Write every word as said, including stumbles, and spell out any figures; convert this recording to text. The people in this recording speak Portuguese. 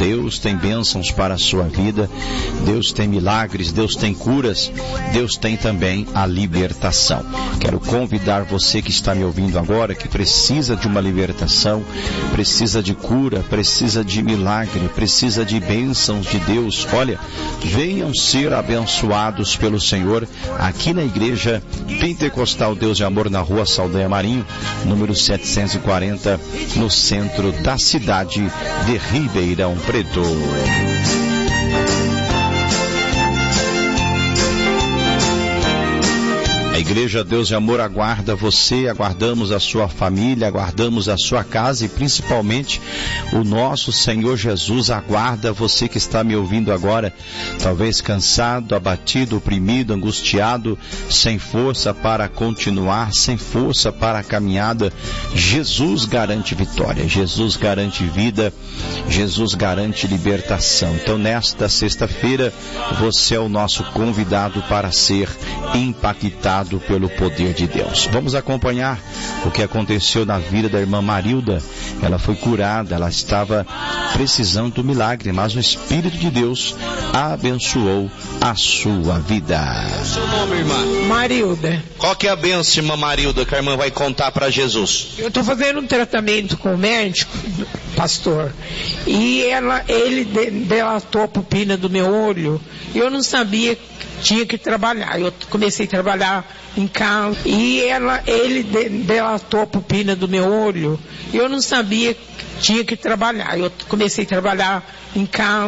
Deus tem bênçãos para a sua vida, Deus tem milagres, Deus tem curas, Deus tem também a libertação. Quero convidar você que está me ouvindo agora, que precisa de uma libertação, precisa de cura, precisa de milagre, precisa de bênçãos de Deus. Olha, venham ser abençoados pelo Senhor aqui na Igreja Pentecostal Deus de Amor, na Rua Saldanha Marinho, número setecentos e quarenta, no centro da cidade de Ribeirão Preto. A Igreja Deus de Amor aguarda você, aguardamos a sua família, aguardamos a sua casa e principalmente o nosso Senhor Jesus aguarda você que está me ouvindo agora, talvez cansado, abatido, oprimido, angustiado, sem força para continuar, sem força para a caminhada. Jesus garante vitória, Jesus garante vida, Jesus garante libertação. Então nesta sexta-feira você é o nosso convidado para ser impactado pelo poder de Deus. Vamos acompanhar o que aconteceu na vida da irmã Marilda. Ela foi curada, ela estava precisando do milagre, mas o Espírito de Deus abençoou a sua vida. Qual o seu nome, irmã? Marilda. Qual que é a bênção, irmã Marilda, que a irmã vai contar para Jesus? Eu estou fazendo um tratamento com o médico, pastor, e ela, ele delatou a pupila do meu olho, e eu não sabia que tinha que trabalhar. Eu comecei a trabalhar em casa, e ela, ele delatou a pupila do meu olho, e eu não sabia que tinha que trabalhar. Eu comecei a trabalhar em casa.